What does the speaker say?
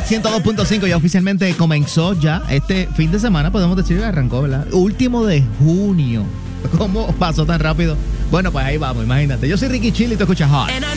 102.5 ya oficialmente comenzó ya este fin de semana, podemos decir que arrancó, ¿verdad? Último de junio. ¿Cómo pasó tan rápido? Bueno, pues ahí vamos, imagínate. Yo soy Ricky Chili y tú escuchas Hot.